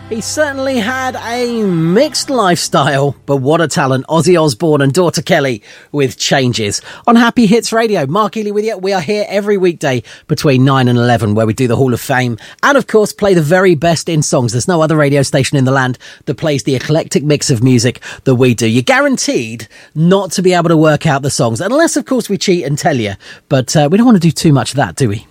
He certainly had a mixed lifestyle, but what a talent. Ozzy Osbourne and Daughter Kelly with Changes. On Happy Hits Radio, Mark Ely with you. We are here every weekday between 9 and 11 where we do the Hall of Fame and, of course, play the very best in songs. There's no other radio station in the land that plays the eclectic mix of music that we do. You're guaranteed not to be able to work out the songs, unless, of course, we cheat and tell you. But we don't want to do too much of that, do we?